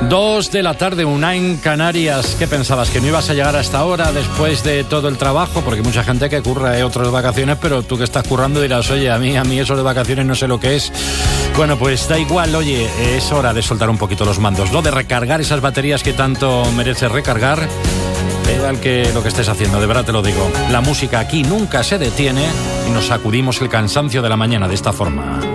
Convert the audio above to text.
2 de la tarde, 1 en Canarias. ¿Qué pensabas? ¿Que no ibas a llegar hasta ahora después de todo el trabajo? Porque mucha gente que curra otras vacaciones, pero tú que estás currando dirás, oye, a mí eso de vacaciones no sé lo que es. Bueno, pues da igual, oye, es hora de soltar un poquito los mandos, ¿no? De recargar esas baterías que tanto mereces recargar. Da igual que lo que estés haciendo, de verdad te lo digo. La música aquí nunca se detiene y nos sacudimos el cansancio de la mañana de esta forma.